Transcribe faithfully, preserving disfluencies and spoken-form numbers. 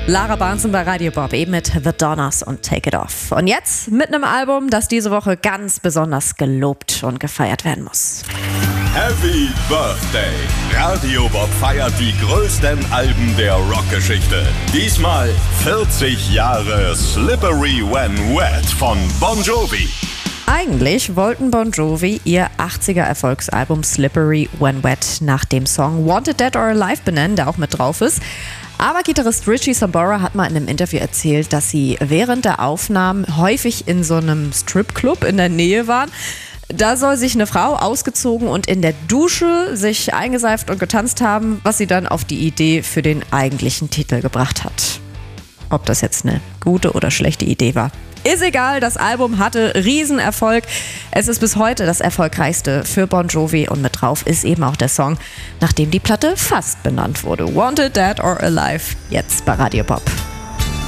Lara Barnson bei Radio Bob, eben mit The Donners und Take It Off. Und jetzt mit einem Album, das diese Woche ganz besonders gelobt und gefeiert werden muss. Happy Birthday! Radio Bob feiert die größten Alben der Rockgeschichte. Diesmal vierzig Jahre Slippery When Wet von Bon Jovi. Eigentlich wollten Bon Jovi ihr achtziger-Erfolgsalbum Slippery When Wet nach dem Song Wanted Dead or Alive benennen, der auch mit drauf ist. Aber Gitarrist Richie Sambora hat mal in einem Interview erzählt, dass sie während der Aufnahmen häufig in so einem Stripclub in der Nähe waren. Da soll sich eine Frau ausgezogen und in der Dusche sich eingeseift und getanzt haben, was sie dann auf die Idee für den eigentlichen Titel gebracht hat. Ob das jetzt eine gute oder schlechte Idee war, ist egal. Das Album hatte Riesenerfolg. Es ist bis heute das erfolgreichste für Bon Jovi und mit drauf ist eben auch der Song, nach dem die Platte fast benannt wurde. Wanted Dead or Alive, jetzt bei Radio Bob.